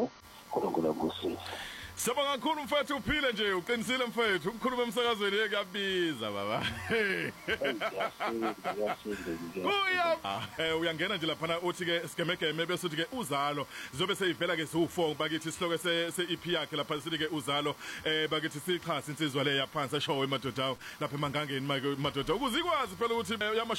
uNkulunkulu akusize. Sabonga kakhulu mfethu uphile nje uqinisile mfethu ukukhuluma emsakazweni kuyabiza baba. Uyangena nje lapha uthi ke sigemegeme bese uthi ke uzalo zobe seyivela ke su4 bakithi isihloko se-EP yakhe lapha sithi ke uzalo bakithi sichasa insizwa le yaphansi eshowe emadoda lapha emangangeni madoda ukuzikwazi phela ukuthi